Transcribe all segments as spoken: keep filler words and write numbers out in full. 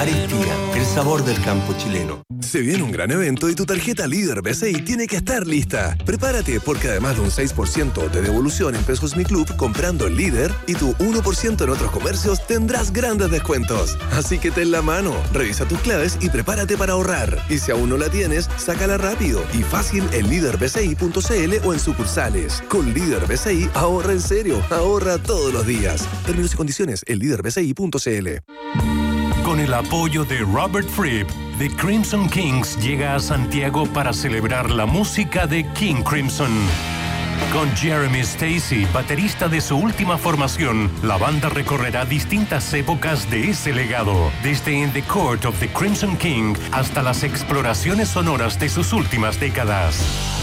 Aristía, el sabor del campo chileno. Se viene un gran evento y tu tarjeta Líder B C I tiene que estar lista. Prepárate porque además de un seis por ciento de devolución en Pesos Mi Club comprando el Líder y tu uno por ciento en otros comercios, tendrás grandes descuentos. Así que ten la mano, revisa tus claves y prepárate para ahorrar. Y si aún no la tienes, sácala rápido y fácil en líder b c i punto c l o en sucursales. Con Líder B C I, ahorra en serio, ahorra todos los días. Términos y condiciones en líder b c i punto c l. Con el apoyo de Robert Fripp, The Crimson Kings llega a Santiago para celebrar la música de King Crimson. Con Jeremy Stacy, baterista de su última formación, la banda recorrerá distintas épocas de ese legado, desde In the Court of the Crimson King hasta las exploraciones sonoras de sus últimas décadas.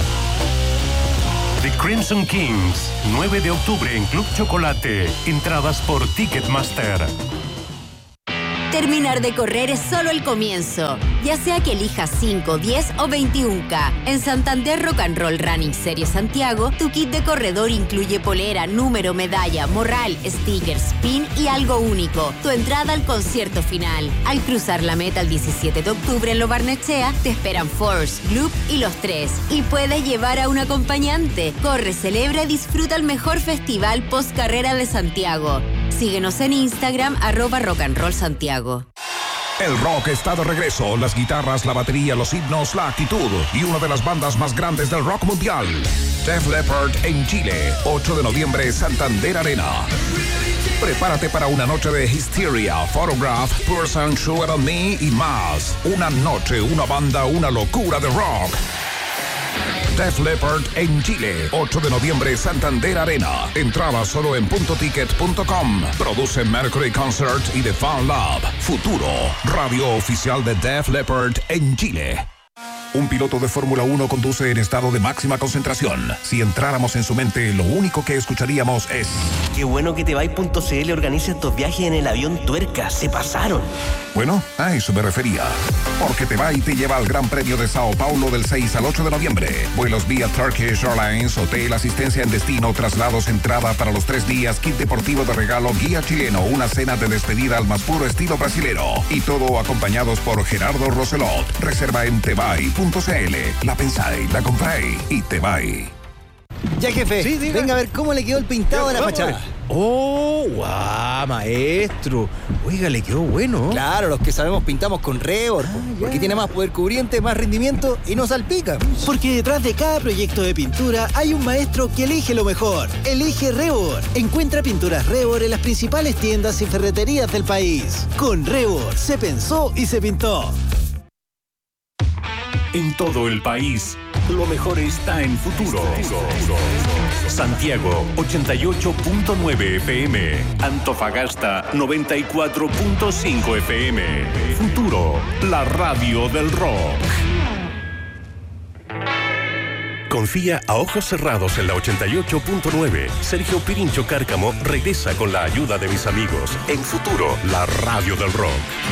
The Crimson Kings, nueve de octubre en Club Chocolate. Entradas por Ticketmaster. Terminar de correr es solo el comienzo, ya sea que elijas cinco, diez o veintiún K. En Santander Rock and Roll Running Series Santiago, tu kit de corredor incluye polera, número, medalla, morral, stickers, pin y algo único, tu entrada al concierto final. Al cruzar la meta el diecisiete de octubre en Lo Barnechea, te esperan Force, Loop y Los Tres. Y puedes llevar a un acompañante. Corre, celebra y disfruta el mejor festival post carrera de Santiago. Síguenos en Instagram, arroba Rock and Roll Santiago. El rock está de regreso. Las guitarras, la batería, los himnos, la actitud y una de las bandas más grandes del rock mundial. Def Leppard en Chile, ocho de noviembre, Santander Arena. Prepárate para una noche de Hysteria, Photograph, Person, Sugar on Me y más. Una noche, una banda, una locura de rock. Def Leppard en Chile, ocho de noviembre, Santander Arena. Entrada solo en punto ticket punto com. Produce Mercury Concert y The Fan Lab. Futuro, radio oficial de Def Leppard en Chile. Un piloto de Fórmula uno conduce en estado de máxima concentración. Si entráramos en su mente, lo único que escucharíamos es... Qué bueno que Tebay.cl organiza estos viajes en el avión Tuerca. Se pasaron. Bueno, a eso me refería. Porque Tebay te lleva al Gran Premio de Sao Paulo del seis al ocho de noviembre. Vuelos vía Turkish Airlines, hotel, asistencia en destino, traslados, entrada para los tres días, kit deportivo de regalo, guía chileno, una cena de despedida al más puro estilo brasilero. Y todo acompañados por Gerardo Roselot. Reserva en Tebay punto c l. La pensáis, la compráis y Tebay. Ya, jefe, sí, venga a ver cómo le quedó el pintado de la fachada. ¡Oh, guau, maestro! Oiga, le quedó bueno. Claro, los que sabemos pintamos con Rebor, ah, porque tiene más poder cubriente, más rendimiento y no salpica. Porque detrás de cada proyecto de pintura hay un maestro que elige lo mejor. Elige Rebor. Encuentra pinturas Rebor en las principales tiendas y ferreterías del país. Con Rebor se pensó y se pintó. En todo el país, lo mejor está en Futuro. Santiago, ochenta y ocho punto nueve F M. Antofagasta, noventa y cuatro punto cinco F M. Futuro, la radio del rock. Confía a ojos cerrados en la ochenta y ocho punto nueve. Sergio Pirincho Cárcamo regresa con la ayuda de mis amigos en Futuro, la radio del rock.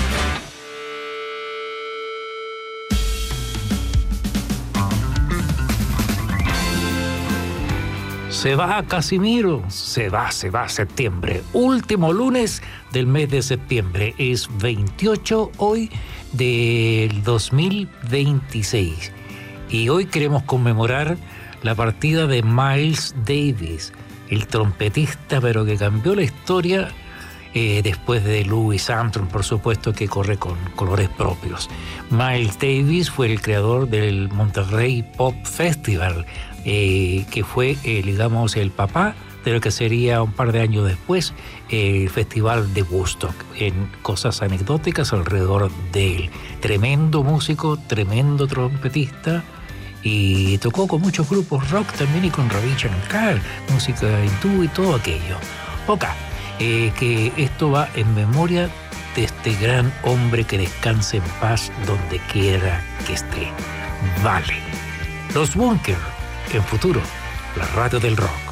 Se va Casimiro, se va, se va septiembre. Último lunes del mes de septiembre. Es veintiocho hoy del dos mil veintiséis. Y hoy queremos conmemorar la partida de Miles Davis, el trompetista, pero que cambió la historia eh, después de Louis Armstrong, por supuesto, que corre con colores propios. Miles Davis fue el creador del Monterrey Pop Festival, Eh, que fue, eh, digamos, el papá de lo que sería un par de años después eh, el Festival de Woodstock, en cosas anecdóticas alrededor de él. Tremendo músico, tremendo trompetista, y tocó con muchos grupos rock también y con Ravi Shankar, música hindú y todo aquello. Ok, eh, que esto va en memoria de este gran hombre, que descanse en paz donde quiera que esté. Vale. Los Bunkers. En Futuro, la radio del rock.